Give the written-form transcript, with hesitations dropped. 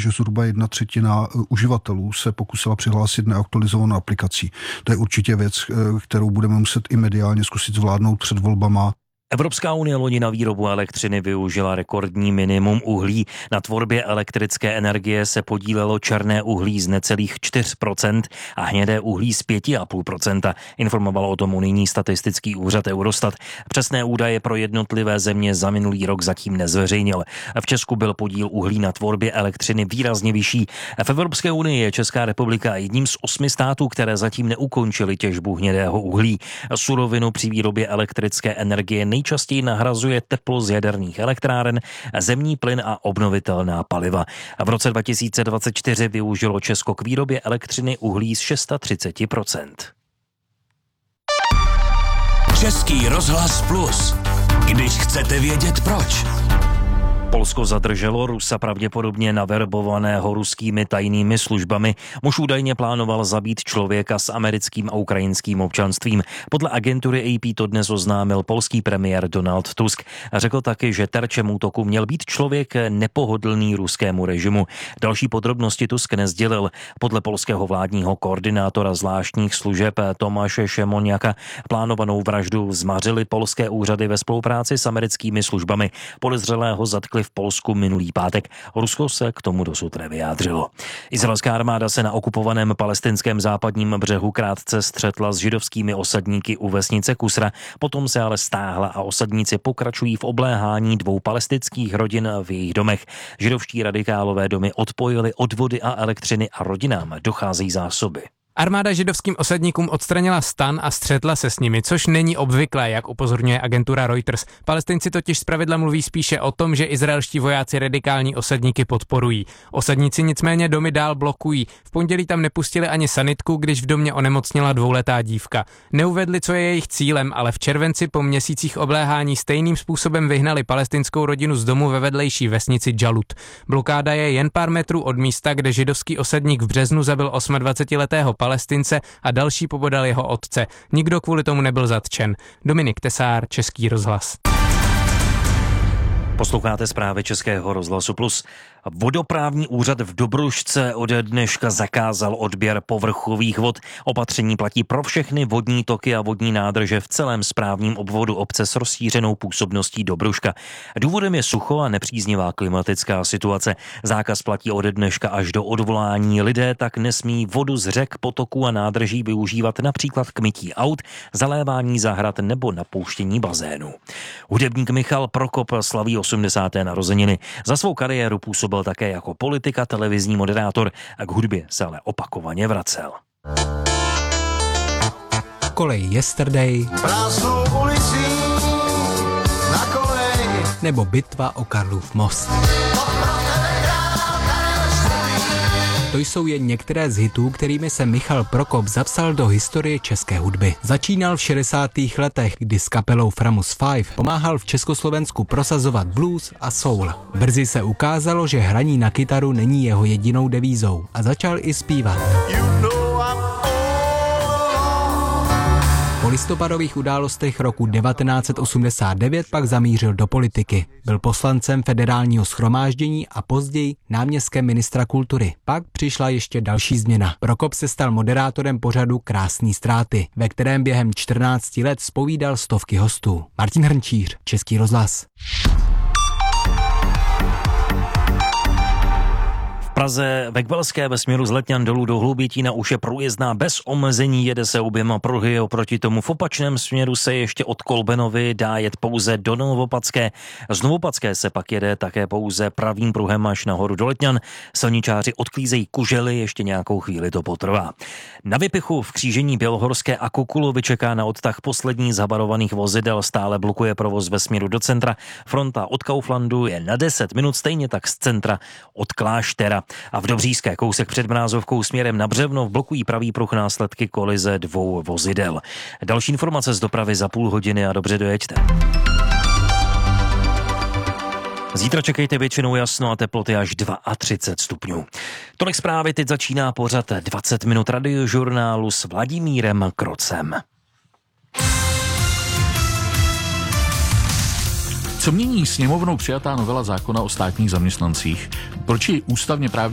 že zhruba 1/3 uživatelů se pokusila přihlásit neaktualizovanou aplikací. To je určitě věc, kterou budeme muset i mediálně zkusit zvládnout před volbama. Evropská unie loni na výrobu elektřiny využila rekordní minimum uhlí. Na tvorbě elektrické energie se podílelo černé uhlí z necelých 4% a hnědé uhlí z 5,5%. Informoval o tom unijní statistický úřad Eurostat. Přesné údaje pro jednotlivé země za minulý rok zatím nezveřejnil. V Česku byl podíl uhlí na tvorbě elektřiny výrazně vyšší. V Evropské unii je Česká republika jedním z 8 států, které zatím neukončily těžbu hnědého uhlí. Surovinu při výrobě elektrické energie nejčastěji nahrazuje teplo z jaderných elektráren, zemní plyn a obnovitelná paliva. V roce 2024 využilo Česko k výrobě elektřiny uhlí z 630%. Český rozhlas Plus. Když chcete vědět proč. Polsko zadrželo Rusa pravděpodobně naverbovaného ruskými tajnými službami. Muž údajně plánoval zabít člověka s americkým a ukrajinským občanstvím. Podle agentury AP to dnes oznámil polský premiér Donald Tusk. Řekl taky, že terčem útoku měl být člověk nepohodlný ruskému režimu. Další podrobnosti Tusk nesdělil. Podle polského vládního koordinátora zvláštních služeb Tomáše Šemoniaka plánovanou vraždu zmařily polské úřady ve spolupráci s americkými službami. Podezřelého zatkli v Polsku minulý pátek. Rusko se k tomu dosud nevyjádřilo. Izraelská armáda se na okupovaném palestinském západním břehu krátce střetla s židovskými osadníky u vesnice Kusra, potom se ale stáhla a osadníci pokračují v obléhání 2 palestinských rodin v jejich domech. Židovští radikálové domy odpojili od vody a elektřiny a rodinám docházejí zásoby. Armáda židovským osadníkům odstranila stan a střetla se s nimi, což není obvyklé, jak upozorňuje agentura Reuters. Palestinci totiž zpravidla mluví spíše o tom, že izraelští vojáci radikální osadníky podporují. Osadníci nicméně domy dál blokují. V pondělí tam nepustili ani sanitku, když v domě onemocněla 2letá dívka. Neuvedli, co je jejich cílem, ale v červenci po měsících obléhání stejným způsobem vyhnali palestinskou rodinu z domu ve vedlejší vesnici Džalut. Blokáda je jen pár metrů od místa, kde židovský osadník v březnu zabil 28letého Palestince a další pobodal jeho otce. Nikdo kvůli tomu nebyl zatčen. Dominik Tesár, Český rozhlas. Posloucháte zprávy Českého rozhlasu Plus. Vodoprávní úřad v Dobrušce ode dneška zakázal odběr povrchových vod. Opatření platí pro všechny vodní toky a vodní nádrže v celém správním obvodu obce s rozšířenou působností Dobruška. Důvodem je sucho a nepříznivá klimatická situace. Zákaz platí ode dneška až do odvolání. Lidé tak nesmí vodu z řek, potoků a nádrží využívat například k mytí aut, zalévání zahrad nebo napouštění bazénů. Hudebník Michal Prokop slaví 80. narozeniny. Za svou kariéru působil také jako politik a televizní moderátor a k hudbě se ale opakovaně vracel. Kolej Yesterday, Prázdnou ulicí na kolej, nebo Bitva o Karlův most. To jsou jen některé z hitů, kterými se Michal Prokop zapsal do historie české hudby. Začínal v 60. letech, kdy s kapelou Framus 5 pomáhal v Československu prosazovat blues a soul. Brzy se ukázalo, že hraní na kytaru není jeho jedinou devízou a začal i zpívat. Po listopadových událostech roku 1989 pak zamířil do politiky. Byl poslancem Federálního shromáždění a později náměstkem ministra kultury. Pak přišla ještě další změna. Prokop se stal moderátorem pořadu Krásný ztráty, ve kterém během 14 let zpovídal stovky hostů. Martin Hrnčíř, Český rozhlas. V Praze ve Kbelské ve směru z Letňan dolů do Hloubětína už je průjezdná bez omezení, jede se oběma pruhy, oproti tomu v opačném směru se ještě od Kolbenovy dá jet pouze do Novopadské. Z Novopadské se pak jede také pouze pravým pruhem až nahoru do Letňan. Silničáři odklízejí kužely, ještě nějakou chvíli to potrvá. Na Vypichu v křížení Bělohorské a Kukulovy čeká na odtah poslední zabarovaných vozidel, stále blokuje provoz ve směru do centra. Fronta od Kauflandu je na 10 minut, stejně tak z centra od Kláštera. A v Dobříšské kousek před Mrázovkou směrem na Břevnov blokují pravý pruh následky kolize 2 vozidel. Další informace z dopravy za půl hodiny a dobře dojeďte. Zítra čekejte většinou jasno a teploty až 32 stupňů. Tolik zprávy, teď začíná pořad 20 minut radiožurnálu s Vladimírem Krocem. Co mění sněmovnou přijatá novela zákona o státních zaměstnancích? Proč ji ústavně právě